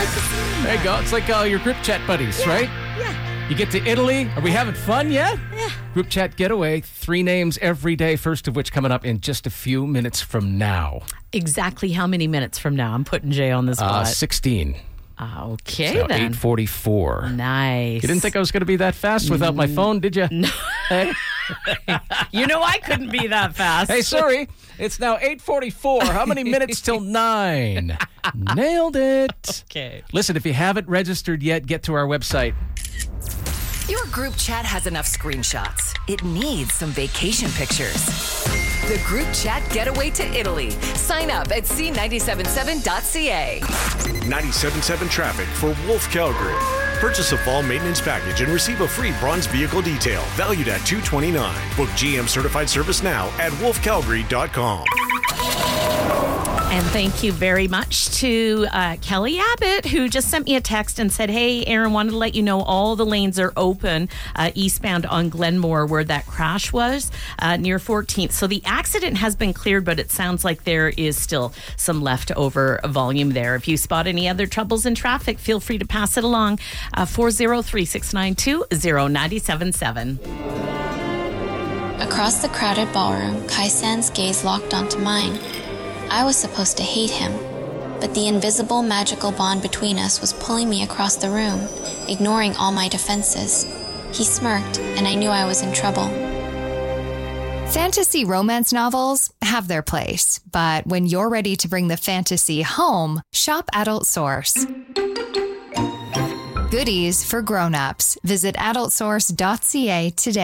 There you go. It's like your group chat buddies, right? Yeah. You get to Italy. Are we having fun yet? Yeah. Group chat getaway. 3 names every day, first of which coming up in just a few minutes from now. Exactly how many minutes from now? I'm putting Jay on the spot. 16. Okay, So then. 8:44. Nice. You didn't think I was going to be that fast without my phone, did you? No. Hey? You know I couldn't be that fast. Hey, sorry. It's now 8:44. How many minutes till 9? Nailed it. Okay. Listen, if you haven't registered yet, get to our website. Your group chat has enough screenshots. It needs some vacation pictures. The group chat getaway to Italy. Sign up at c977.ca. 97.7 traffic for Wolf Calgary. Purchase a fall maintenance package and receive a free bronze vehicle detail valued at $229. Book GM certified service now at wolfcalgary.com. And thank you very much to Kelly Abbott, who just sent me a text and said, hey, Aaron, wanted to let you know all the lanes are open eastbound on Glenmore where that crash was near 14th. So the accident has been cleared, but it sounds like there is still some leftover volume there. If you spot any other troubles in traffic, feel free to pass it along. 403-692-0977. Across the crowded ballroom, Kai-san's gaze locked onto mine. I was supposed to hate him, but the invisible magical bond between us was pulling me across the room, ignoring all my defenses. He smirked, and I knew I was in trouble. Fantasy romance novels have their place, but when you're ready to bring the fantasy home, shop Adult Source. Goodies for grown-ups. Visit adultsource.ca today.